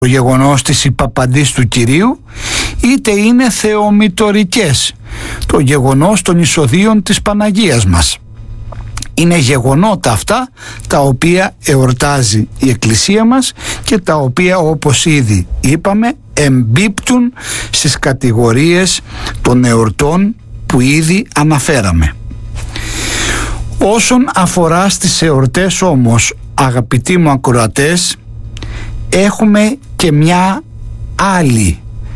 το γεγονός της υπαπαντής του Κυρίου, είτε είναι θεομητορικές, το γεγονός των εισοδίων της Παναγίας μας. Είναι γεγονότα αυτά τα οποία εορτάζει η Εκκλησία μας και τα οποία, όπως ήδη είπαμε, εμπίπτουν στις κατηγορίες των εορτών που ήδη αναφέραμε. Όσον αφορά στις εορτές όμως, αγαπητοί μου ακροατές, έχουμε και μια άλλη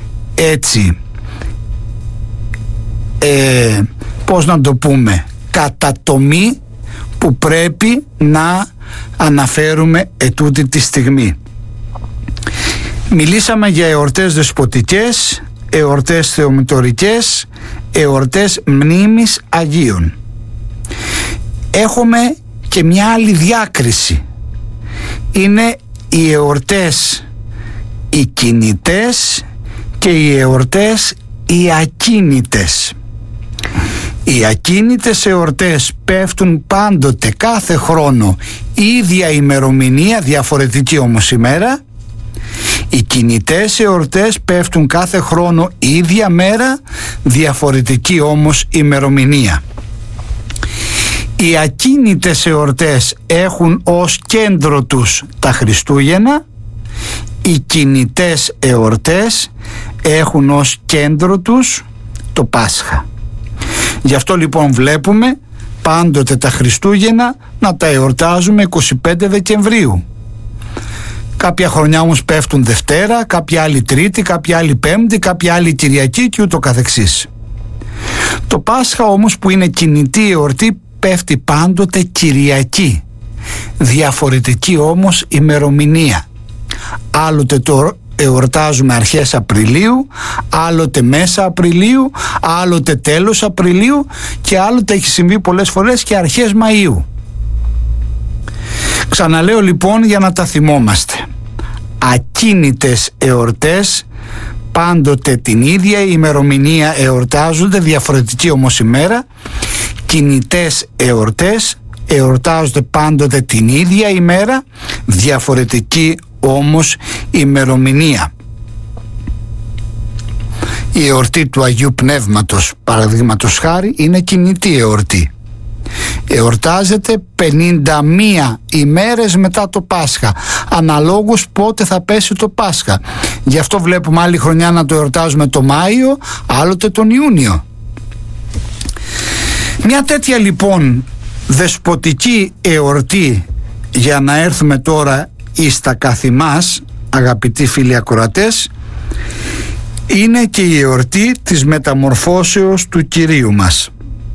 πώς να το πούμε, κατατομή που πρέπει να αναφέρουμε ετούτη τη στιγμή. Μιλήσαμε για εορτές δεσποτικές, εορτές θεομητορικές, εορτές μνήμης Αγίων. Έχουμε και μια άλλη διάκριση. Είναι οι εορτές οι κινητές και οι εορτές οι ακίνητες. Οι ακίνητες εορτές πέφτουν πάντοτε κάθε χρόνο ίδια ημερομηνία, διαφορετική όμως ημέρα. Οι κινητές εορτές πέφτουν κάθε χρόνο ίδια μέρα, διαφορετική όμως ημερομηνία. Οι ακίνητες εορτές έχουν ως κέντρο τους τα Χριστούγεννα, οι κινητές εορτές έχουν ως κέντρο τους το Πάσχα. Γι' αυτό λοιπόν βλέπουμε πάντοτε τα Χριστούγεννα να τα εορτάζουμε 25 Δεκεμβρίου. Κάποια χρονιά όμως πέφτουν Δευτέρα, κάποια άλλη Τρίτη, κάποια άλλη Πέμπτη, κάποια άλλη Κυριακή και ούτω καθεξής. Το Πάσχα όμως, που είναι κινητή εορτή, πέφτει πάντοτε Κυριακή, διαφορετική όμως ημερομηνία. Άλλοτε το εορτάζουμε αρχές Απριλίου, άλλοτε μέσα Απριλίου, άλλοτε τέλος Απριλίου και άλλοτε έχει συμβεί πολλές φορές και αρχές Μαΐου. Ξαναλέω λοιπόν για να τα θυμόμαστε. Ακίνητες εορτές πάντοτε την ίδια ημερομηνία εορτάζονται, διαφορετική όμως ημέρα. Κινητές εορτές εορτάζονται πάντοτε την ίδια ημέρα, διαφορετική όμως ημερομηνία. Η εορτή του Αγίου Πνεύματος, παραδείγματος χάρη, είναι κινητή εορτή. Εορτάζεται 51 ημέρες μετά το Πάσχα, αναλόγως πότε θα πέσει το Πάσχα. Γι' αυτό βλέπουμε άλλη χρονιά να το εορτάζουμε το Μάιο, άλλοτε τον Ιούνιο. Μια τέτοια λοιπόν δεσποτική εορτή, για να έρθουμε τώρα εις τα καθημάς, αγαπητοί φίλοι ακροατές, είναι και η εορτή της μεταμορφώσεως του Κυρίου μας.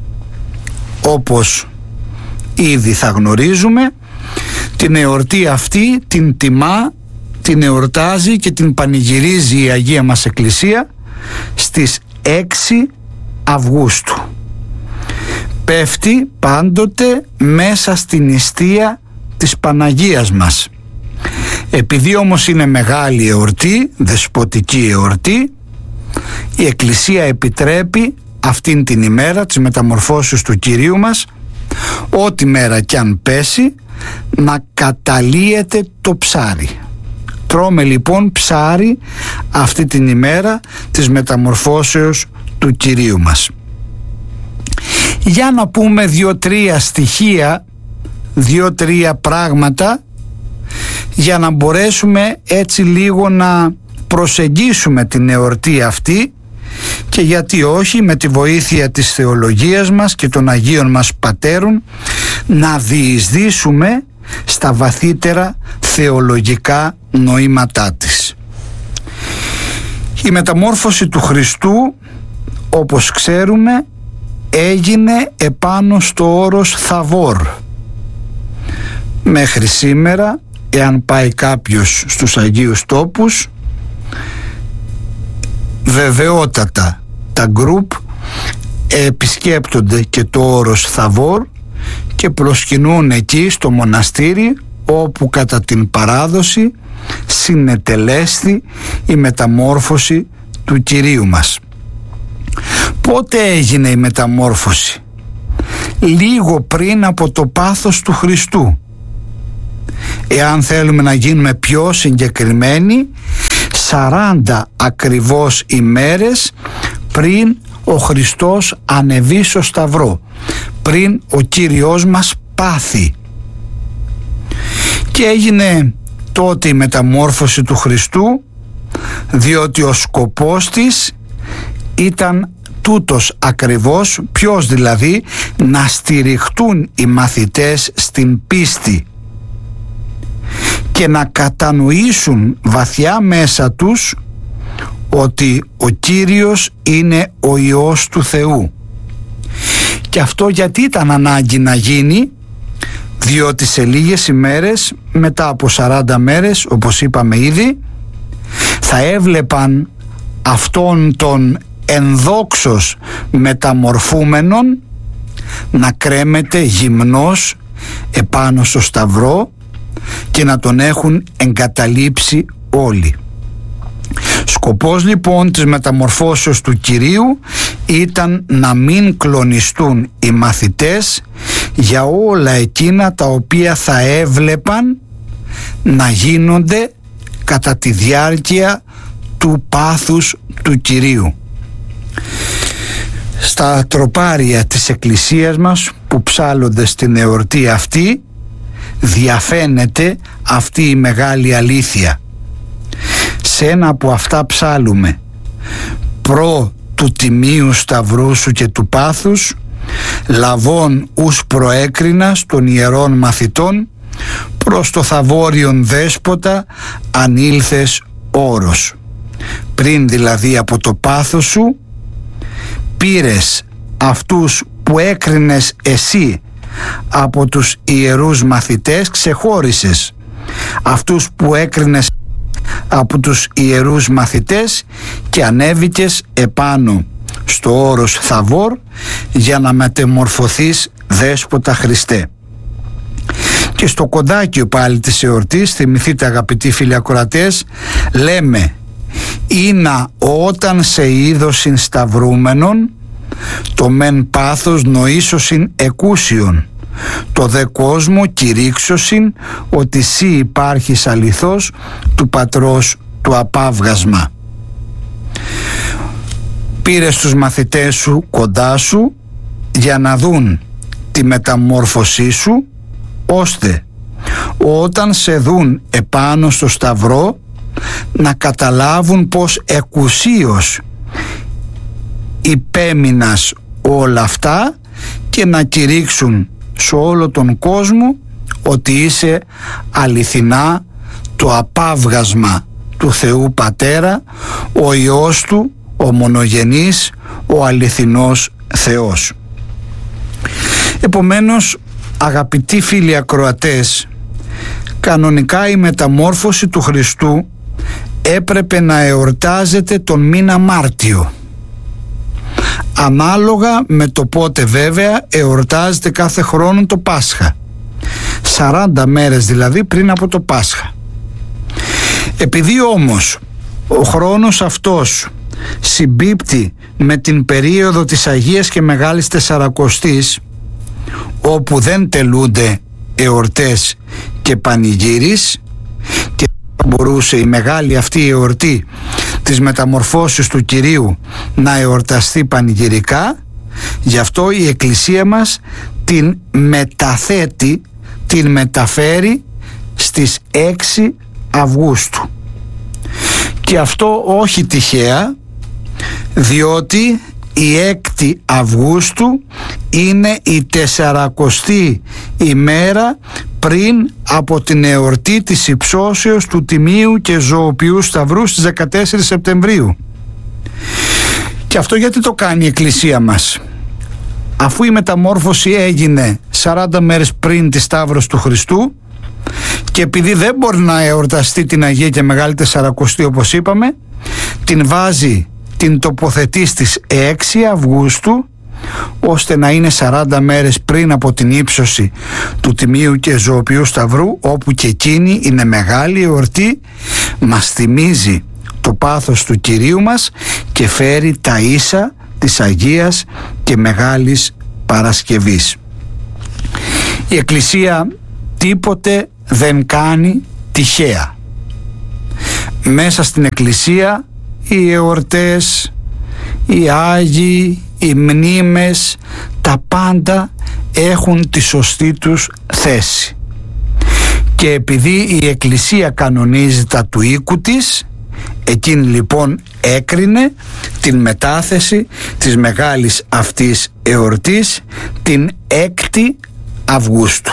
Όπως ήδη θα γνωρίζουμε, την εορτή αυτή την τιμά, την εορτάζει και την πανηγυρίζει η Αγία μας Εκκλησία στις 6 Αυγούστου. Πέφτει πάντοτε μέσα στην νηστεία της Παναγίας μας. Επειδή όμως είναι μεγάλη εορτή, δεσποτική εορτή, η Εκκλησία επιτρέπει αυτήν την ημέρα της μεταμορφώσεως του Κυρίου μας, ό,τι μέρα κι αν πέσει, να καταλύεται το ψάρι. Τρώμε λοιπόν ψάρι αυτή την ημέρα της μεταμορφώσεως του Κυρίου μας. Για να πούμε 2-3 στοιχεία, 2-3 πράγματα, για να μπορέσουμε έτσι λίγο να προσεγγίσουμε την εορτή αυτή, και γιατί όχι, με τη βοήθεια της θεολογίας μας και των Αγίων μας Πατέρων, να διεισδύσουμε στα βαθύτερα θεολογικά νοήματά της. Η μεταμόρφωση του Χριστού, όπως ξέρουμε, έγινε επάνω στο όρος Θαβόρ. Μέχρι σήμερα, εάν πάει κάποιος στους Αγίους Τόπους, βεβαιότατα τα γκρουπ επισκέπτονται και το όρος Θαβόρ και προσκυνούν εκεί στο μοναστήρι, όπου κατά την παράδοση συνετελέστη η μεταμόρφωση του Κυρίου μας. Πότε έγινε η μεταμόρφωση? Λίγο πριν από το πάθος του Χριστού. Εάν θέλουμε να γίνουμε πιο συγκεκριμένοι, 40 ακριβώς ημέρες πριν ο Χριστός ανεβεί στο Σταυρό, πριν ο Κύριος μας πάθει. Και έγινε τότε η μεταμόρφωση του Χριστού, διότι ο σκοπός της ήταν τούτος ακριβώς. Ποιος δηλαδή? Να στηριχτούν οι μαθητές στην πίστη και να κατανοήσουν βαθιά μέσα τους ότι ο Κύριος είναι ο Υιός του Θεού. Και αυτό γιατί ήταν ανάγκη να γίνει? Διότι σε λίγες ημέρες, μετά από 40 μέρες, όπως είπαμε ήδη, θα έβλεπαν αυτόν τον ενδόξως μεταμορφούμενον να κρέμεται γυμνός επάνω στο Σταυρό και να τον έχουν εγκαταλείψει όλοι. Σκοπός λοιπόν της μεταμορφώσεως του Κυρίου ήταν να μην κλονιστούν οι μαθητές για όλα εκείνα τα οποία θα έβλεπαν να γίνονται κατά τη διάρκεια του πάθους του Κυρίου. Στα τροπάρια της Εκκλησίας μας που ψάλλονται στην εορτή αυτή διαφαίνεται αυτή η μεγάλη αλήθεια. Σε ένα από αυτά ψάλλουμε: προ του τιμίου σταυρού σου και του πάθους, λαβών ους προέκρινας των ιερών μαθητών, προς το θαβόριον δέσποτα ανήλθες όρος. Πριν δηλαδή από το πάθος σου πήρες αυτούς που έκρινες εσύ από τους ιερούς μαθητές, ξεχώρισες αυτούς που έκρινες από τους ιερούς μαθητές και ανέβηκες επάνω στο όρος Θαβόρ για να μετεμορφωθείς δέσποτα Χριστέ. Και στο κοντάκιο πάλι της εορτής, θυμηθείτε αγαπητοί φίλοι ακροατές, λέμε: «Ήνα όταν σε είδωσιν σταυρούμενον, το μεν πάθος νοήσωσιν εκούσιον, το δε κόσμο κηρύξωσιν ότι σύ υπάρχεις αληθώς του πατρός του απάβγασμα». Πήρες τους μαθητές σου κοντά σου για να δουν τη μεταμόρφωσή σου, ώστε όταν σε δουν επάνω στο Σταυρό να καταλάβουν πως εκουσίως υπέμεινας όλα αυτά και να κηρύξουν σε όλο τον κόσμο ότι είσαι αληθινά το απάβγασμα του Θεού Πατέρα, ο Υιός Του, ο μονογενής, ο αληθινός Θεός. Επομένως, αγαπητοί φίλοι ακροατές, κανονικά η μεταμόρφωση του Χριστού έπρεπε να εορτάζεται τον μήνα Μάρτιο, ανάλογα με το πότε βέβαια εορτάζεται κάθε χρόνο το Πάσχα, 40 μέρες δηλαδή πριν από το Πάσχα. Επειδή όμως ο χρόνος αυτός συμπίπτει με την περίοδο της Αγίας και Μεγάλης Τεσσαρακοστής, όπου δεν τελούνται εορτές και πανηγύρις, και μπορούσε η μεγάλη αυτή εορτή της μεταμορφώσεως του Κυρίου να εορταστεί πανηγυρικά, γι' αυτό η Εκκλησία μας την μεταθέτει, την μεταφέρει στις 6 Αυγούστου. Και αυτό όχι τυχαία, διότι η 6η Αυγούστου είναι η 40η ημέρα πριν από την εορτή της υψώσεως του Τιμίου και Ζωοποιού Σταυρού στις 14 Σεπτεμβρίου. Και αυτό γιατί το κάνει η Εκκλησία μας? Αφού η μεταμόρφωση έγινε 40 μέρες πριν τη Σταύρος του Χριστού, και επειδή δεν μπορεί να εορταστεί την Αγία και Μεγάλη Τεσσαρακοστή όπως είπαμε, την βάζει, την τοποθετεί στις 6 Αυγούστου, ώστε να είναι 40 μέρες πριν από την ύψωση του Τιμίου και Ζωοποιού Σταυρού, όπου και εκείνη είναι μεγάλη εορτή, μας θυμίζει το πάθος του Κυρίου μας και φέρει τα ίσα της Αγίας και Μεγάλης Παρασκευής. Η Εκκλησία τίποτε δεν κάνει τυχαία. Μέσα στην Εκκλησία οι εορτές, οι Άγιοι, οι μνήμες, τα πάντα έχουν τη σωστή τους θέση. Και επειδή η Εκκλησία κανονίζει τα του οίκου της, εκείνη λοιπόν έκρινε την μετάθεση της μεγάλης αυτής εορτής την 6η Αυγούστου.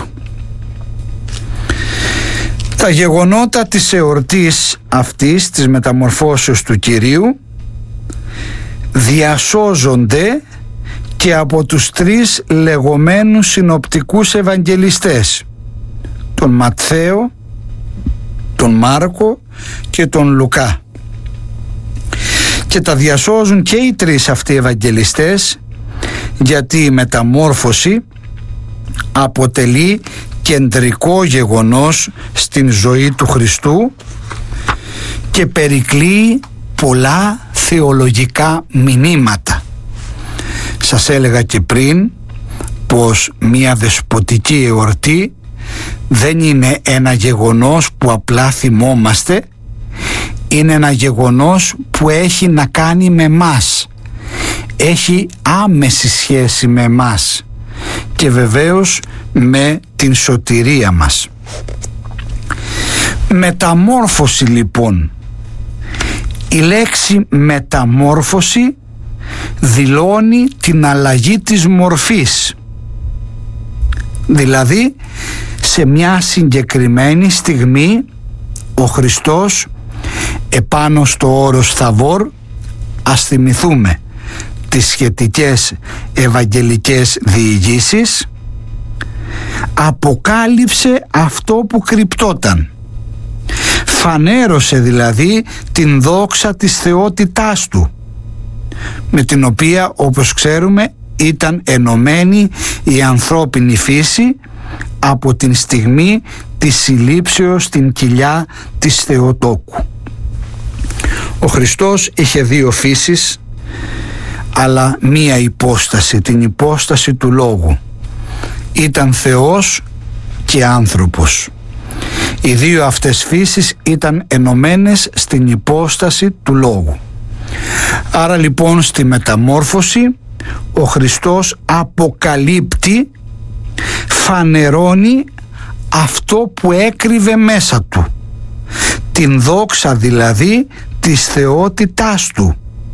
Τα γεγονότα της εορτής αυτής, της μεταμορφώσεως του Κυρίου, διασώζονται και από τους 3 λεγόμενους συνοπτικούς Ευαγγελιστές, τον Ματθαίο, τον Μάρκο και τον Λουκά. Και τα διασώζουν και οι 3 αυτοί Ευαγγελιστές, γιατί η μεταμόρφωση αποτελεί κεντρικό γεγονός στην ζωή του Χριστού και περικλείει πολλά θεολογικά μηνύματα. Σας έλεγα και πριν πως μια δεσποτική εορτή δεν είναι ένα γεγονός που απλά θυμόμαστε, είναι ένα γεγονός που έχει να κάνει με μας, έχει άμεση σχέση με μας και βεβαίως με την σωτηρία μας. Μεταμόρφωση λοιπόν. Η λέξη μεταμόρφωση δηλώνει την αλλαγή της μορφής, δηλαδή σε μια συγκεκριμένη στιγμή ο Χριστός επάνω στο όρος Θαβόρ, ας θυμηθούμε τις σχετικές ευαγγελικές διηγήσεις, αποκάλυψε αυτό που κρυπτόταν. Φανέρωσε δηλαδή την δόξα της θεότητάς του, με την οποία, όπως ξέρουμε, ήταν ενωμένη η ανθρώπινη φύση από την στιγμή της συλλήψεως στην κοιλιά της Θεοτόκου. Ο Χριστός είχε 2 φύσεις, αλλά μία υπόσταση, την υπόσταση του Λόγου. Ήταν Θεός και άνθρωπος. Οι 2 αυτές φύσεις ήταν ενωμένες στην υπόσταση του Λόγου. Άρα λοιπόν στη μεταμόρφωση ο Χριστός αποκαλύπτει, φανερώνει αυτό που έκρυβε μέσα του, την δόξα δηλαδή της θεότητάς του.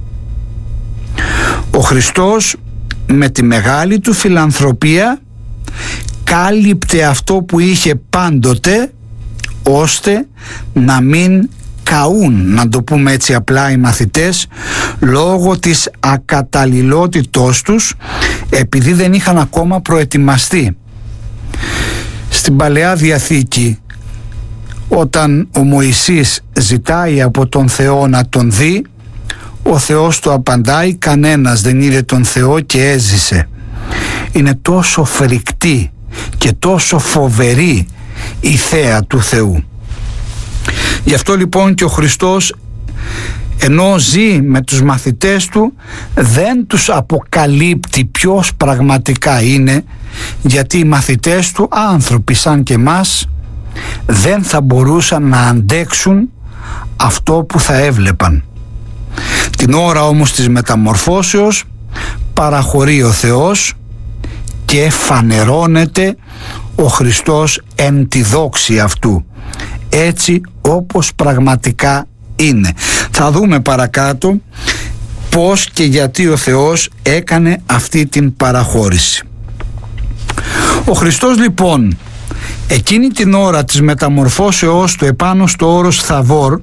Ο Χριστός με τη μεγάλη του φιλανθρωπία κάλυπτε αυτό που είχε πάντοτε, ώστε να μην καούν, να το πούμε έτσι απλά, οι μαθητές λόγω της ακαταλληλότητός τους, επειδή δεν είχαν ακόμα προετοιμαστεί. Στην Παλαιά Διαθήκη, όταν ο Μωυσής ζητάει από τον Θεό να τον δει, ο Θεός του απαντάει: κανένας δεν είδε τον Θεό και έζησε. Είναι τόσο φρικτή και τόσο φοβερή η θέα του Θεού. Γι' αυτό λοιπόν και ο Χριστός, ενώ ζει με τους μαθητές του, δεν τους αποκαλύπτει ποιος πραγματικά είναι, γιατί οι μαθητές του, άνθρωποι σαν και εμάς, δεν θα μπορούσαν να αντέξουν αυτό που θα έβλεπαν. Την ώρα όμως της μεταμορφώσεως παραχωρεί ο Θεός και φανερώνεται ο Χριστός εν τη δόξη αυτού, έτσι όπως πραγματικά είναι. Θα δούμε παρακάτω πώς και γιατί ο Θεός έκανε αυτή την παραχώρηση. Ο Χριστός λοιπόν εκείνη την ώρα της μεταμορφώσεώς του επάνω στο όρος Θαβόρ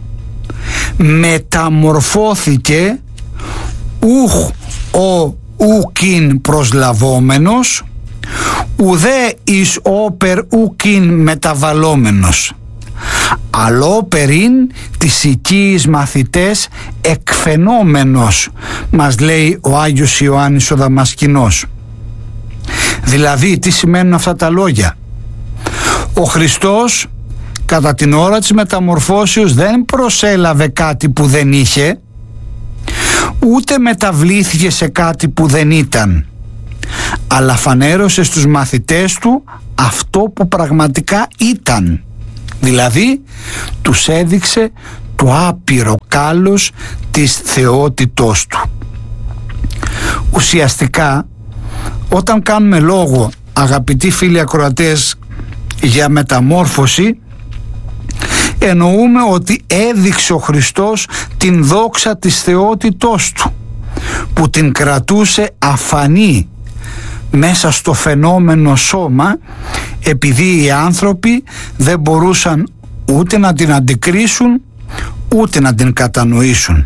μεταμορφώθηκε ουχ ο ουκίν προσλαβόμενος, ουδέ εις όπερ ουκίν μεταβαλλόμενος, αλλόπεριν τις οικίης μαθητές εκφαινόμενος, μας λέει ο Άγιος Ιωάννης ο Δαμασκηνός. Δηλαδή τι σημαίνουν αυτά τα λόγια? Ο Χριστός κατά την ώρα της μεταμορφώσεως δεν προσέλαβε κάτι που δεν είχε, ούτε μεταβλήθηκε σε κάτι που δεν ήταν, αλλά φανέρωσε στους μαθητές του αυτό που πραγματικά ήταν. Δηλαδή τους έδειξε το άπειρο κάλος της θεότητός του. Ουσιαστικά όταν κάνουμε λόγο, αγαπητοί φίλοι ακροατές, για μεταμόρφωση, εννοούμε ότι έδειξε ο Χριστός την δόξα της θεότητός του, που την κρατούσε αφανή μέσα στο φαινόμενο σώμα, επειδή οι άνθρωποι δεν μπορούσαν ούτε να την αντικρίσουν ούτε να την κατανοήσουν.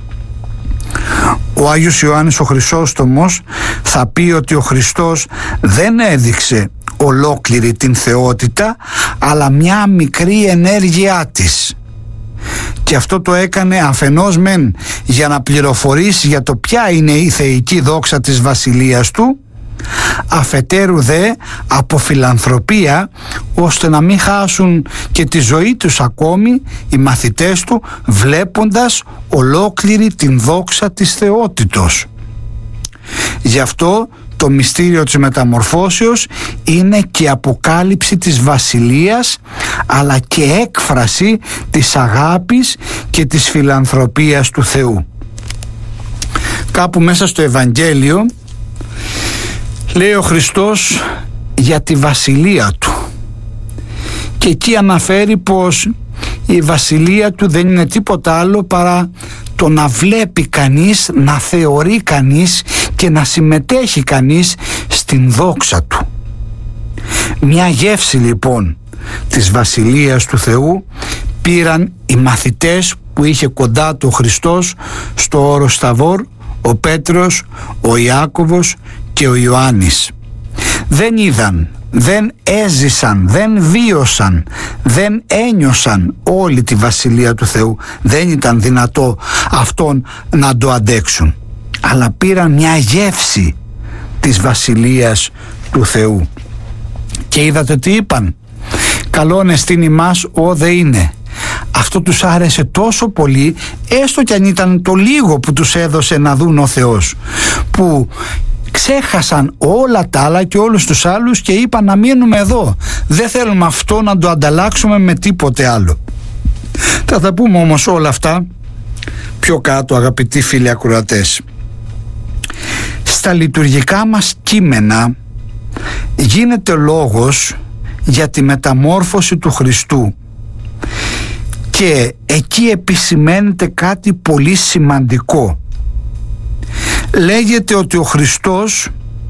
Ο Άγιος Ιωάννης ο Χρυσόστομος θα πει ότι ο Χριστός δεν έδειξε ολόκληρη την θεότητα, αλλά μια μικρή ενέργειά της, και αυτό το έκανε αφενός μεν για να πληροφορήσει για το ποια είναι η θεϊκή δόξα της βασιλείας του, αφετέρου δε από φιλανθρωπία, ώστε να μην χάσουν και τη ζωή τους ακόμη οι μαθητές του, βλέποντας ολόκληρη την δόξα της θεότητος. Γι' αυτό το μυστήριο της μεταμορφώσεως είναι και αποκάλυψη της βασιλείας, αλλά και έκφραση της αγάπης και της φιλανθρωπίας του Θεού. Κάπου μέσα στο Ευαγγέλιο λέει ο Χριστός για τη βασιλεία του, και εκεί αναφέρει πως η βασιλεία του δεν είναι τίποτα άλλο παρά το να βλέπει κανείς, να θεωρεί κανείς και να συμμετέχει κανείς στην δόξα του. Μια γεύση λοιπόν της βασιλείας του Θεού πήραν οι μαθητές που είχε κοντά του ο Χριστός στο όρος Σταβόρ, ο Πέτρος, ο Ιάκωβος και ο Ιωάννης. Δεν είδαν, δεν έζησαν, δεν βίωσαν, δεν ένιωσαν όλη τη βασιλεία του Θεού. Δεν ήταν δυνατό αυτόν να το αντέξουν, αλλά πήραν μια γεύση της βασιλείας του Θεού. Και είδατε τι είπαν? Καλόν εστίν ημάς ο δε είναι. Αυτό τους άρεσε τόσο πολύ, έστω κι αν ήταν το λίγο που τους έδωσε να δουν ο Θεός, που ξέχασαν όλα τα άλλα και όλους τους άλλους και είπαν να μείνουμε εδώ. Δεν θέλουμε αυτό να το ανταλλάξουμε με τίποτε άλλο. Θα τα πούμε όμως όλα αυτά πιο κάτω, αγαπητοί φίλοι ακροατές. Στα λειτουργικά μας κείμενα γίνεται λόγος για τη μεταμόρφωση του Χριστού, και εκεί επισημαίνεται κάτι πολύ σημαντικό. Λέγεται ότι ο Χριστός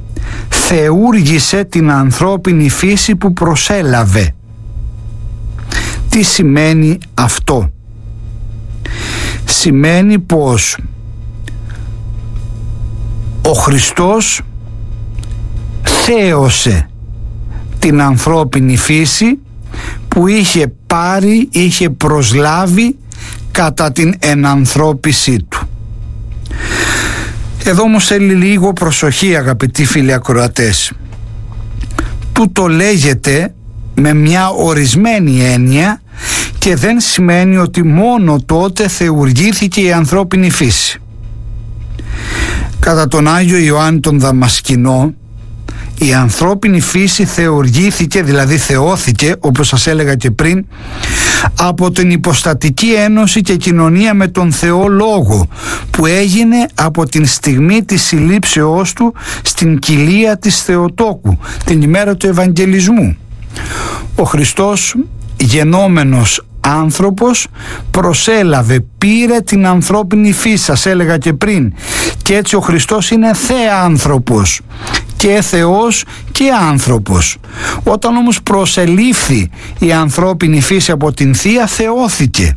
θεούργησε την ανθρώπινη φύση που προσέλαβε. Τι σημαίνει αυτό? Σημαίνει πως ο Χριστός θέωσε την ανθρώπινη φύση που είχε πάρει, είχε προσλάβει κατά την ενανθρώπισή του. Εδώ όμως θέλει λίγο προσοχή, αγαπητοί φίλοι ακροατές. Τούτο λέγεται με μια ορισμένη έννοια και δεν σημαίνει ότι μόνο τότε θεουργήθηκε η ανθρώπινη φύση. Κατά τον Άγιο Ιωάννη τον Δαμασκηνό, η ανθρώπινη φύση θεουργήθηκε, δηλαδή θεώθηκε, όπως σας έλεγα και πριν, από την υποστατική ένωση και κοινωνία με τον Θεό Λόγο, που έγινε από την στιγμή της συλλήψεώς του στην κοιλία της Θεοτόκου, την ημέρα του Ευαγγελισμού. Ο Χριστός, γενόμενος άνθρωπος, προσέλαβε, πήρε την ανθρώπινη φύση, σας έλεγα και πριν, και έτσι ο Χριστός είναι θέανθρωπος, και Θεός και άνθρωπος. Όταν όμως προσελήφθη η ανθρώπινη φύση από την Θεία, θεώθηκε.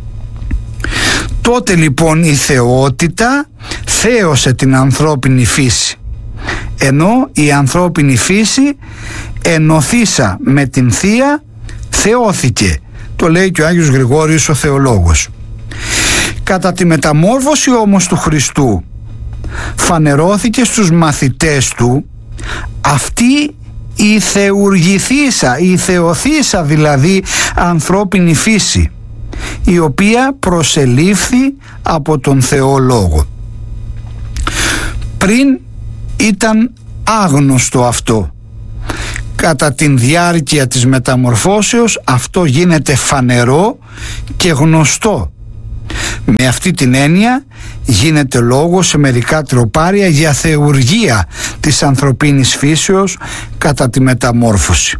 Τότε λοιπόν η θεότητα θέωσε την ανθρώπινη φύση, ενώ η ανθρώπινη φύση ενωθήσα με την Θεία θεώθηκε. Το λέει και ο Άγιος Γρηγόριος ο θεολόγος. Κατά τη μεταμόρφωση όμως του Χριστού φανερώθηκε στους μαθητές του αυτή η θεουργηθήσα, η θεωθήσα δηλαδή ανθρώπινη φύση, η οποία προσελήφθη από τον Θεό Λόγο. Πριν ήταν άγνωστο αυτό. Κατά την διάρκεια της μεταμορφώσεως αυτό γίνεται φανερό και γνωστό. Με αυτή την έννοια γίνεται λόγο σε μερικά τροπάρια για θεουργία της ανθρωπίνης φύσεως κατά τη μεταμόρφωση.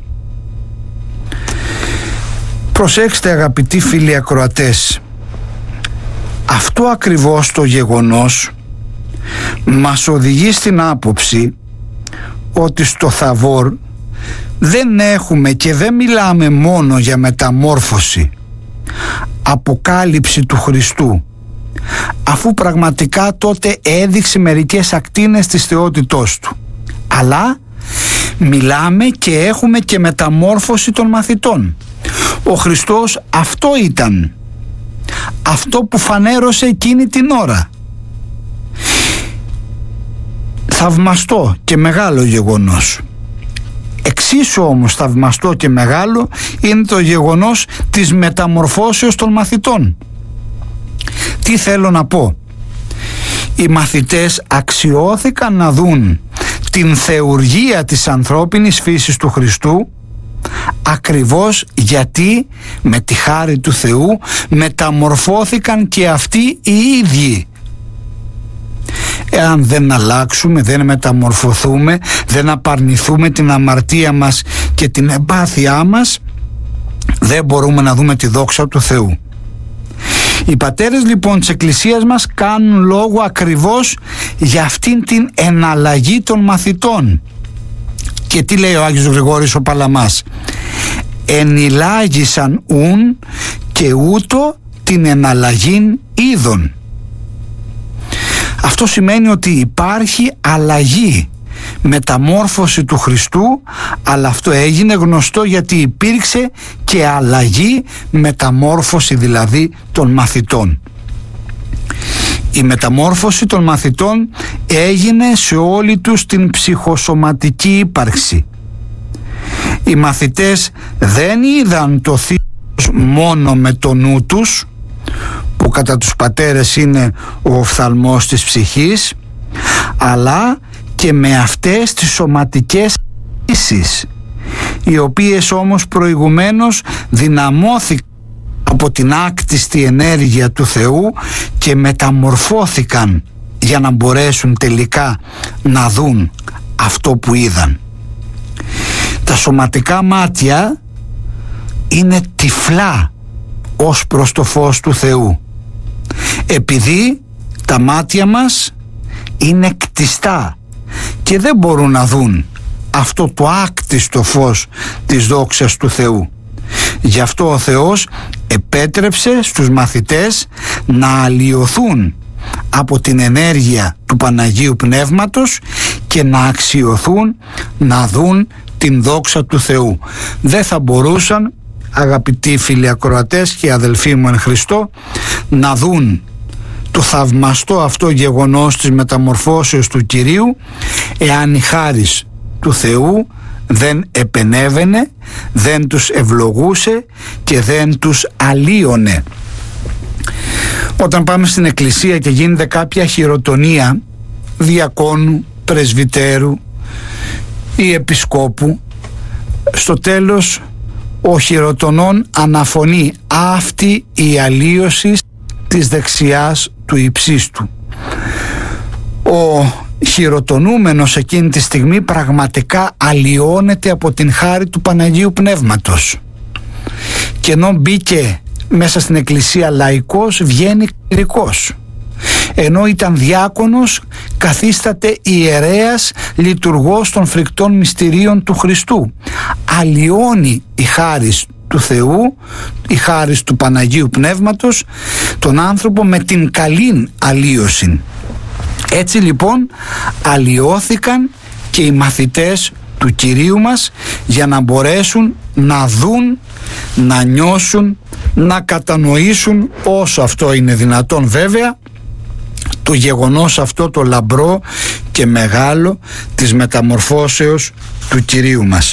Προσέξτε αγαπητοί φίλοι ακροατές, αυτό ακριβώς το γεγονός μας οδηγεί στην άποψη ότι στο Θαβόρ δεν έχουμε και δεν μιλάμε μόνο για μεταμόρφωση, αποκάλυψη του Χριστού, αφού πραγματικά τότε έδειξε μερικές ακτίνες της θεότητός του, αλλά μιλάμε και έχουμε και μεταμόρφωση των μαθητών. Ο Χριστός αυτό ήταν, αυτό που φανέρωσε εκείνη την ώρα. Θαυμαστό και μεγάλο γεγονός. Εξίσου όμως θαυμαστό και μεγάλο είναι το γεγονός της μεταμορφώσεως των μαθητών. Τι θέλω να πω? Οι μαθητές αξιώθηκαν να δουν την θεουργία της ανθρώπινης φύσης του Χριστού, ακριβώς γιατί με τη χάρη του Θεού μεταμορφώθηκαν και αυτοί οι ίδιοι. Εάν δεν αλλάξουμε, δεν μεταμορφωθούμε, δεν απαρνηθούμε την αμαρτία μας και την εμπάθειά μας, δεν μπορούμε να δούμε τη δόξα του Θεού. Οι πατέρες λοιπόν της Εκκλησίας μας κάνουν λόγο ακριβώς για αυτήν την εναλλαγή των μαθητών. Και τι λέει ο Άγιος Γρηγόρης ο Παλαμάς? Ενιλάγησαν ουν και ούτω την εναλλαγήν είδων. Αυτό σημαίνει ότι υπάρχει αλλαγή, μεταμόρφωση του Χριστού, αλλά αυτό έγινε γνωστό γιατί υπήρξε και αλλαγή, μεταμόρφωση δηλαδή των μαθητών. Η μεταμόρφωση των μαθητών έγινε σε όλη τους την ψυχοσωματική ύπαρξη. Οι μαθητές δεν είδαν το Θείος μόνο με το νου τους, που κατά τους πατέρες είναι ο οφθαλμός της ψυχής, αλλά και με αυτές τις σωματικές αισθήσεις, οι οποίες όμως προηγουμένως δυναμώθηκαν από την άκτιστη ενέργεια του Θεού και μεταμορφώθηκαν για να μπορέσουν τελικά να δουν αυτό που είδαν. Τα σωματικά μάτια είναι τυφλά ως προς το φως του Θεού, επειδή τα μάτια μας είναι κτιστά και δεν μπορούν να δουν αυτό το άκτιστο φως της δόξας του Θεού. Γι' αυτό ο Θεός επέτρεψε στους μαθητές να αλλοιωθούν από την ενέργεια του Παναγίου Πνεύματος και να αξιωθούν να δουν την δόξα του Θεού. Δεν θα μπορούσαν, αγαπητοί φίλοι ακροατές και αδελφοί μου εν Χριστώ, να δουν το θαυμαστό αυτό γεγονός της μεταμορφώσεως του Κυρίου εάν η χάρις του Θεού δεν επενέβαινε, δεν τους ευλογούσε και δεν τους αλλίωνε. Όταν πάμε στην εκκλησία και γίνεται κάποια χειροτονία διακόνου, πρεσβυτέρου ή επισκόπου, στο τέλος ο χειροτονών αναφωνεί αυτή η αλλίωση της δεξιάς του υψίστου. Ο χειροτονούμενος εκείνη τη στιγμή πραγματικά αλλοιώνεται από την χάρη του Παναγίου Πνεύματος, και ενώ μπήκε μέσα στην εκκλησία λαϊκός, βγαίνει κληρικός. Ενώ ήταν διάκονος, καθίσταται ιερέας, λειτουργός των φρικτών μυστηρίων του Χριστού. Αλλοιώνει η χάρις του Θεού, η χάρις του Παναγίου Πνεύματος, τον άνθρωπο με την καλήν αλλίωση. Έτσι λοιπόν αλλοιώθηκαν και οι μαθητές του Κυρίου μας για να μπορέσουν να δουν, να νιώσουν, να κατανοήσουν, όσο αυτό είναι δυνατόν βέβαια, το γεγονός αυτό το λαμπρό και μεγάλο της μεταμορφώσεως του Κυρίου μας.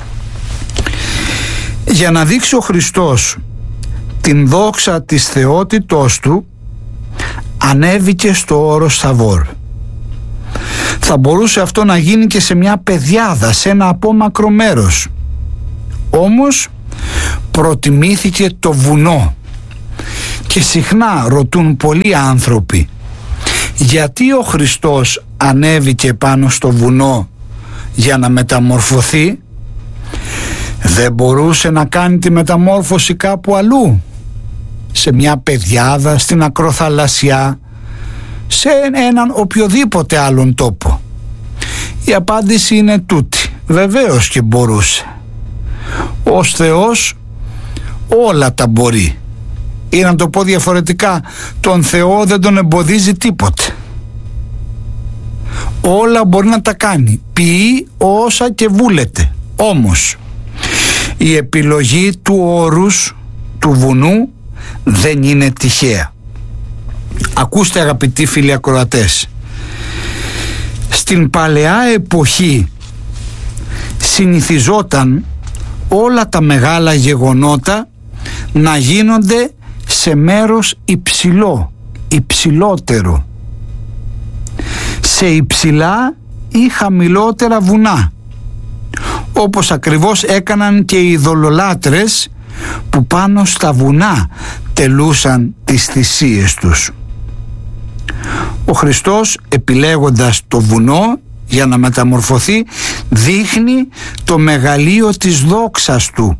Για να δείξει ο Χριστός την δόξα της θεότητός του, ανέβηκε στο όρος Θαβόρ. Θα μπορούσε αυτό να γίνει και σε μια πεδιάδα, σε ένα απόμακρο μέρος. Όμως προτιμήθηκε το βουνό. Και συχνά ρωτούν πολλοί άνθρωποι, γιατί ο Χριστός ανέβηκε πάνω στο βουνό για να μεταμορφωθεί? Δεν μπορούσε να κάνει τη μεταμόρφωση κάπου αλλού, σε μια πεδιάδα, στην ακροθαλασσιά, σε έναν οποιοδήποτε άλλον τόπο? Η απάντηση είναι τούτη: βεβαίως και μπορούσε. Ως Θεός όλα τα μπορεί. Ή να το πω διαφορετικά, τον Θεό δεν τον εμποδίζει τίποτε. Όλα μπορεί να τα κάνει, ποιεί όσα και βούλεται. Όμως η επιλογή του όρους του βουνού δεν είναι τυχαία. Ακούστε, αγαπητοί φίλοι ακροατές, στην παλαιά εποχή συνηθιζόταν όλα τα μεγάλα γεγονότα να γίνονται σε μέρος υψηλότερο, σε υψηλά ή χαμηλότερα βουνά, όπως ακριβώς έκαναν και οι ειδωλολάτρες που πάνω στα βουνά τελούσαν τις θυσίες τους. Ο Χριστός, επιλέγοντας το βουνό για να μεταμορφωθεί, δείχνει το μεγαλείο της δόξας του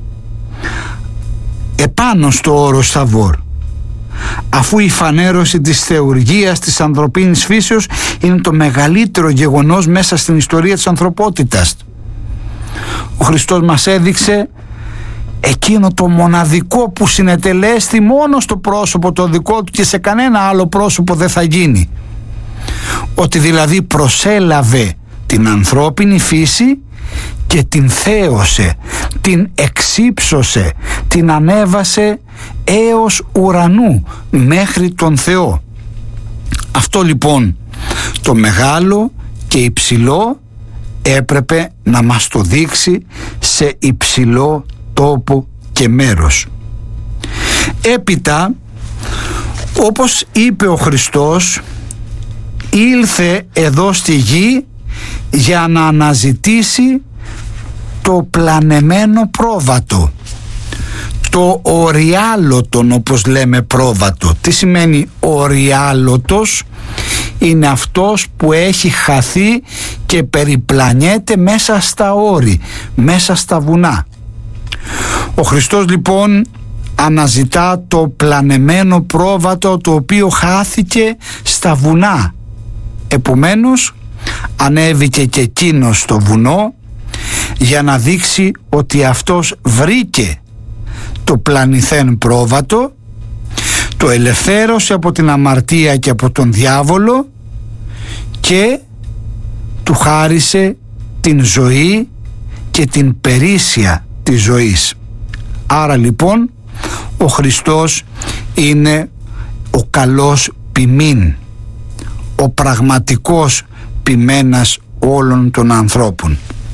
επάνω στο όρος Θαβόρ, αφού η φανέρωση της θεουργίας της ανθρωπίνης φύσεως είναι το μεγαλύτερο γεγονός μέσα στην ιστορία της ανθρωπότητας. Ο Χριστός μας έδειξε εκείνο το μοναδικό που συνετελέστη μόνο στο πρόσωπο το δικό του και σε κανένα άλλο πρόσωπο δεν θα γίνει. Ότι δηλαδή προσέλαβε την ανθρώπινη φύση και την θέωσε, την εξύψωσε, την ανέβασε έως ουρανού μέχρι τον Θεό. Αυτό λοιπόν το μεγάλο και υψηλό έπρεπε να μας το δείξει σε υψηλό τόπο και μέρος. Έπειτα, όπως είπε ο Χριστός, ήλθε εδώ στη γη για να αναζητήσει το πλανεμένο πρόβατο, το οριάλωτον, όπως λέμε, πρόβατο. Τι σημαίνει οριάλωτος? Είναι αυτός που έχει χαθεί και περιπλανιέται μέσα στα όρη, μέσα στα βουνά. Ο Χριστός λοιπόν αναζητά το πλανεμένο πρόβατο, το οποίο χάθηκε στα βουνά. Επομένως ανέβηκε και εκείνος στο βουνό για να δείξει ότι αυτός βρήκε το πλανηθέν πρόβατο, το ελευθέρωσε από την αμαρτία και από τον διάβολο και του χάρισε την ζωή και την περίσσια της ζωής. Άρα λοιπόν ο Χριστός είναι ο καλός ποιμήν, ο πραγματικός ποιμένας όλων των ανθρώπων.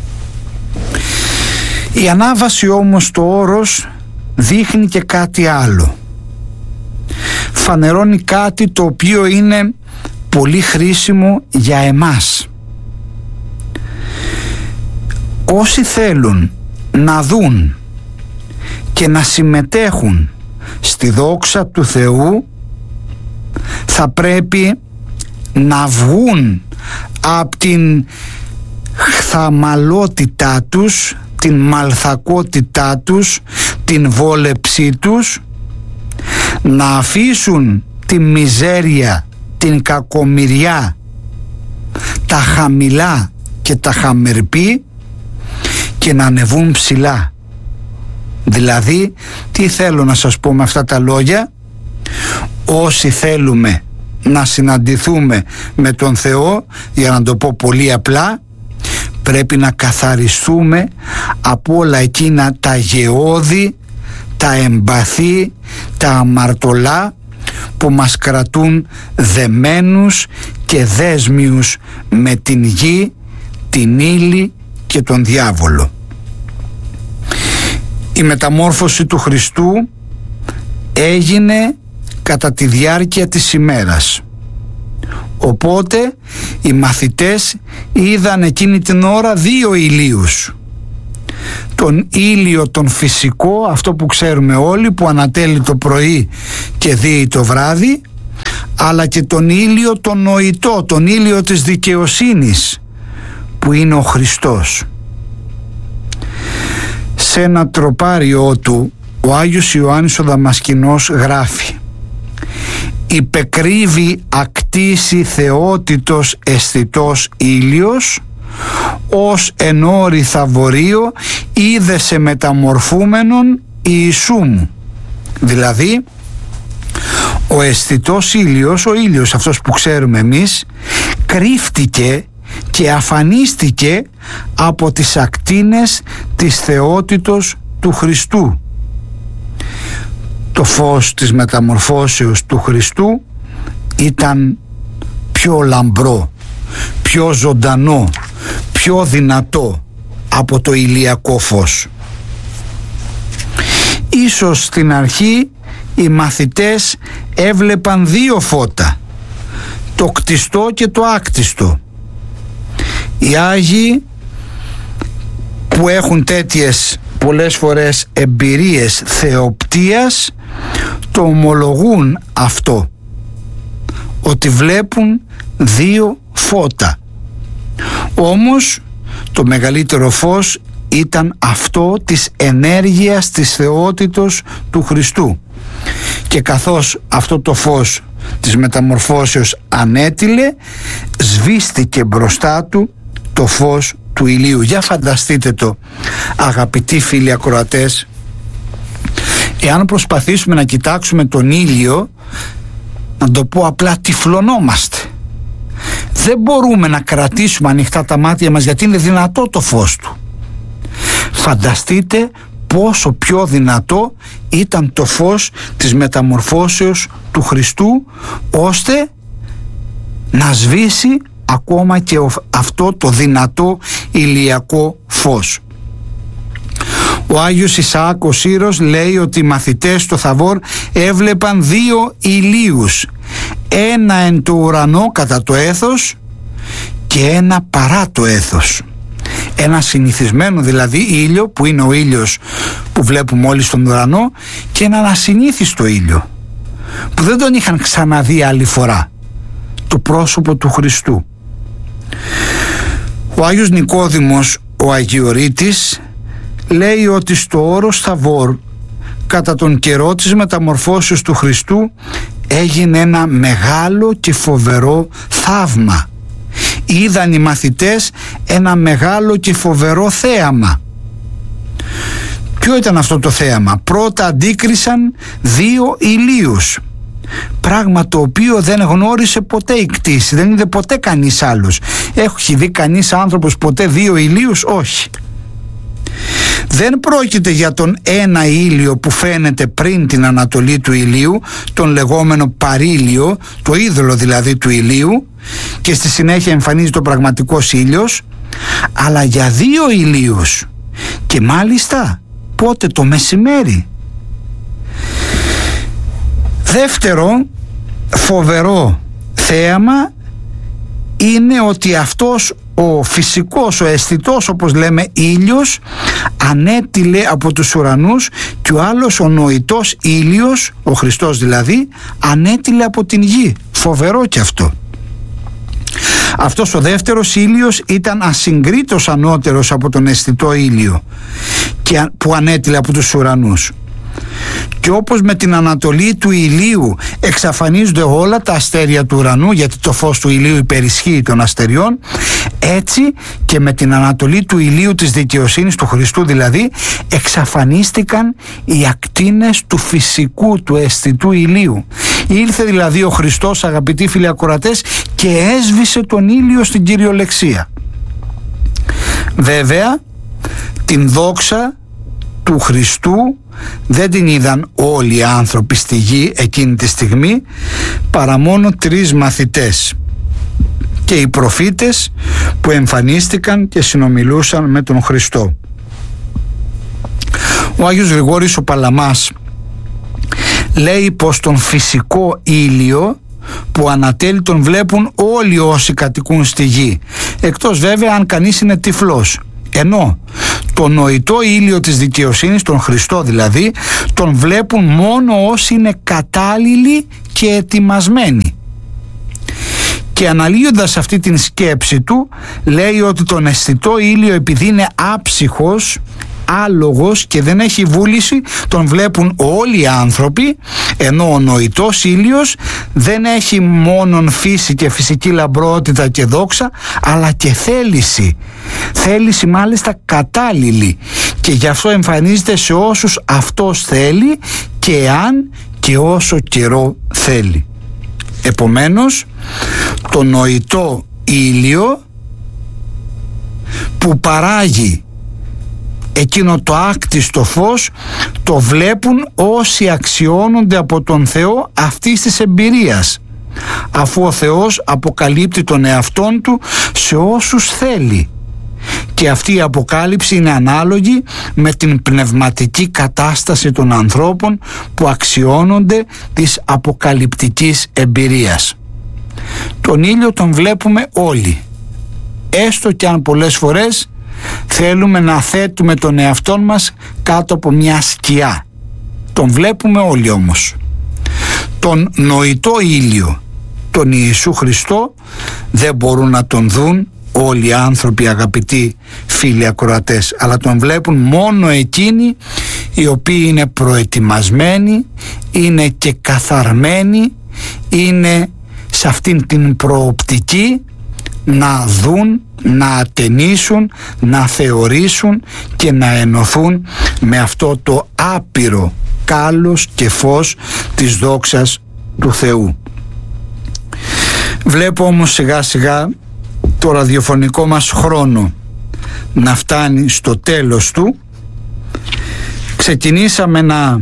Η ανάβαση όμως στο όρος δείχνει και κάτι άλλο. Φανερώνει κάτι το οποίο είναι πολύ χρήσιμο για εμάς. Όσοι θέλουν να δουν και να συμμετέχουν στη δόξα του Θεού, θα πρέπει να βγουν από την χθαμαλότητά τους, την μαλθακότητά τους, την βόλεψή τους, να αφήσουν τη μιζέρια, την κακομοιριά, τα χαμηλά και τα χαμερπή και να ανεβούν ψηλά. Δηλαδή, τι θέλω να σας πω με αυτά τα λόγια? Όσοι θέλουμε να συναντηθούμε με τον Θεό, για να το πω πολύ απλά, πρέπει να καθαριστούμε από όλα εκείνα τα γεώδη, τα εμπαθή, τα αμαρτωλά που μας κρατούν δεμένους και δέσμιους με την γη, την ύλη και τον διάβολο. Η μεταμόρφωση του Χριστού έγινε κατά τη διάρκεια της ημέρας. Οπότε οι μαθητές είδαν εκείνη την ώρα 2 ηλίους. Τον ήλιο τον φυσικό, αυτό που ξέρουμε όλοι, που ανατέλει το πρωί και δείει το βράδυ, αλλά και τον ήλιο τον νοητό, τον ήλιο της δικαιοσύνης, που είναι ο Χριστός. Σε ένα τροπάριό του ο Άγιος Ιωάννης ο Δαμασκηνός γράφει: «Υπεκρύβει ακτίσει θεότητος αισθητός ήλιος, ως εν όρη θαβορείο είδε σε μεταμορφούμενον Ιησού μου». Δηλαδή ο αισθητός ήλιος, ο ήλιος αυτός που ξέρουμε εμείς, κρύφτηκε και αφανίστηκε από τις ακτίνες της θεότητος του Χριστού. Το φως της μεταμορφώσεως του Χριστού ήταν πιο λαμπρό, πιο ζωντανό, πιο δυνατό από το ηλιακό φως. Ίσως στην αρχή οι μαθητές έβλεπαν 2 φώτα, το κτιστό και το άκτιστο. Οι Άγιοι που έχουν τέτοιες πολλές φορές εμπειρίες θεοπτείας το ομολογούν αυτό, ότι βλέπουν 2 φώτα. Όμως το μεγαλύτερο φως ήταν αυτό της ενέργειας της θεότητος του Χριστού, και καθώς αυτό το φως της μεταμορφώσεως ανέτειλε, σβήστηκε μπροστά του το φως του ηλίου. Για φανταστείτε το, αγαπητοί φίλοι ακροατές, εάν προσπαθήσουμε να κοιτάξουμε τον ήλιο, να το πω απλά, τυφλωνόμαστε. Δεν μπορούμε να κρατήσουμε ανοιχτά τα μάτια μας, γιατί είναι δυνατό το φως του. Φανταστείτε πόσο πιο δυνατό ήταν το φως της μεταμορφώσεως του Χριστού, ώστε να σβήσει ακόμα και αυτό το δυνατό ηλιακό φως. Ο Άγιος Ισαάκ ο Σύρος λέει ότι οι μαθητές στο Θαβόρ έβλεπαν 2 ηλίους, ένα εν το ουρανό κατά το έθος και ένα παρά το έθος. Ένα συνηθισμένο δηλαδή ήλιο, που είναι ο ήλιος που βλέπουμε όλοι στον ουρανό, και έναν ασυνήθιστο ήλιο που δεν τον είχαν ξαναδεί άλλη φορά, το πρόσωπο του Χριστού. Ο Άγιος Νικόδημος ο Αγιορείτης λέει ότι στο όρος Θαβόρ, κατά τον καιρό της μεταμορφώσεως του Χριστού, έγινε ένα μεγάλο και φοβερό θαύμα. Είδαν οι μαθητές ένα μεγάλο και φοβερό θέαμα. Ποιο ήταν αυτό το θέαμα? Πρώτα αντίκρισαν 2 ηλίους, πράγμα το οποίο δεν γνώρισε ποτέ η κτήση, δεν είδε ποτέ κανείς άλλος. Έχει δει κανείς άνθρωπος ποτέ 2 ηλίους? Όχι. Δεν πρόκειται για τον ένα ήλιο που φαίνεται πριν την ανατολή του ηλίου, τον λεγόμενο παρήλιο, το είδωλο δηλαδή του ηλίου, και στη συνέχεια εμφανίζεται ο πραγματικός ήλιος, αλλά για 2 ηλίους, και μάλιστα πότε? Το μεσημέρι. Δεύτερο φοβερό θέαμα είναι ότι αυτός ο φυσικός, ο αισθητός, όπως λέμε, ήλιος ανέτειλε από τους ουρανούς, και ο άλλος, ο νοητός ήλιος, ο Χριστός δηλαδή, ανέτειλε από την γη. Φοβερό και αυτό. Αυτός ο δεύτερος ήλιος ήταν ασυγκρίτως ανώτερος από τον αισθητό ήλιο που ανέτειλε από τους ουρανούς. Και όπως με την ανατολή του ηλίου εξαφανίζονται όλα τα αστέρια του ουρανού, γιατί το φως του ηλίου υπερισχύει των αστεριών, έτσι και με την ανατολή του ηλίου της δικαιοσύνης του Χριστού δηλαδή, εξαφανίστηκαν οι ακτίνες του φυσικού, του αισθητού ηλίου. Ήρθε δηλαδή ο Χριστός, αγαπητοί φίλοι ακροατές, και έσβησε τον ήλιο στην κυριολεξία. Βέβαια την δόξα του Χριστού δεν την είδαν όλοι οι άνθρωποι στη γη εκείνη τη στιγμή, παρά μόνο 3 μαθητές, και οι προφήτες που εμφανίστηκαν και συνομιλούσαν με τον Χριστό. Ο Άγιος Γρηγόρης ο Παλαμάς λέει πως τον φυσικό ήλιο που ανατέλει τον βλέπουν όλοι όσοι κατοικούν στη γη, εκτός βέβαια αν κανείς είναι τυφλός. Ενώ το νοητό ήλιο της δικαιοσύνης, τον Χριστό δηλαδή, τον βλέπουν μόνο όσοι είναι κατάλληλοι και ετοιμασμένοι. Και αναλύοντας αυτή την σκέψη του, λέει ότι τον αισθητό ήλιο, επειδή είναι άψυχος, άλογος και δεν έχει βούληση, τον βλέπουν όλοι οι άνθρωποι, ενώ ο νοητός ήλιος δεν έχει μόνον φύση και φυσική λαμπρότητα και δόξα, αλλά και θέληση μάλιστα κατάλληλη, και γι' αυτό εμφανίζεται σε όσους αυτός θέλει και αν και όσο καιρό θέλει. Επομένως, το νοητό ήλιο που παράγει εκείνο το άκτιστο φως, το βλέπουν όσοι αξιώνονται από τον Θεό αυτής της εμπειρίας, αφού ο Θεός αποκαλύπτει τον εαυτόν του σε όσους θέλει, και αυτή η αποκάλυψη είναι ανάλογη με την πνευματική κατάσταση των ανθρώπων που αξιώνονται της αποκαλυπτικής εμπειρίας. Τον ήλιο τον βλέπουμε όλοι, έστω και αν πολλές φορές θέλουμε να θέτουμε τον εαυτόν μας κάτω από μια σκιά. Τον βλέπουμε όλοι όμως. Τον νοητό ήλιο, τον Ιησού Χριστό, δεν μπορούν να τον δουν όλοι οι άνθρωποι, αγαπητοί φίλοι ακροατές, αλλά τον βλέπουν μόνο εκείνοι οι οποίοι είναι προετοιμασμένοι, είναι και καθαρμένοι, είναι σε αυτήν την προοπτική να δουν, να ατενίσουν, να θεωρήσουν και να ενωθούν με αυτό το άπειρο κάλος και φως της δόξας του Θεού. Βλέπω όμως σιγά σιγά το ραδιοφωνικό μας χρόνο να φτάνει στο τέλος του. Ξεκινήσαμε να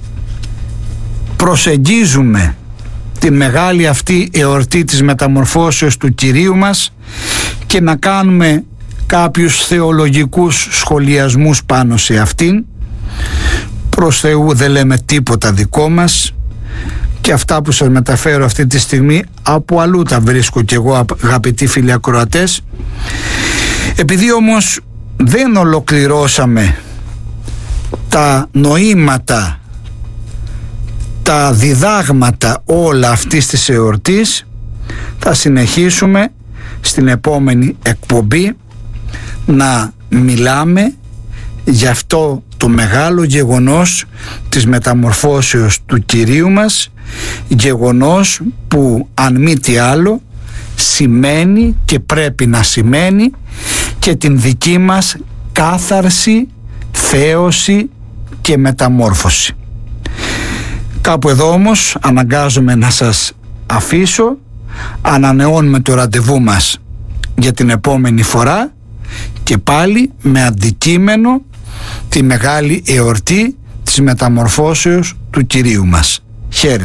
προσεγγίζουμε τη μεγάλη αυτή εορτή της μεταμορφώσεως του Κυρίου μας και να κάνουμε κάποιους θεολογικούς σχολιασμούς πάνω σε αυτήν. Προς Θεού δεν λέμε τίποτα δικό μας, και αυτά που σας μεταφέρω αυτή τη στιγμή από αλλού τα βρίσκω κι εγώ, αγαπητοί φίλοι ακροατές. Επειδή όμως δεν ολοκληρώσαμε τα νοήματα, τα διδάγματα όλα αυτής της εορτής, θα συνεχίσουμε στην επόμενη εκπομπή να μιλάμε για αυτό το μεγάλο γεγονός της μεταμορφώσεως του Κυρίου μας, γεγονός που αν μη τι άλλο σημαίνει και πρέπει να σημαίνει και την δική μας κάθαρση, θέωση και μεταμόρφωση. Κάπου εδώ όμως αναγκάζομαι να σας αφήσω. Ανανεώνουμε το ραντεβού μας για την επόμενη φορά και πάλι με αντικείμενο τη μεγάλη εορτή της μεταμορφώσεως του Κυρίου μας. Χαίρετε.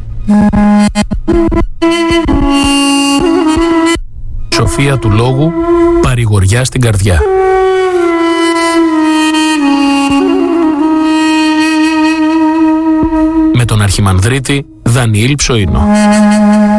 Σοφία του Λόγου, παρηγοριά στην καρδιά. Με τον Αρχιμανδρίτη Δανιήλ Ψωίνο.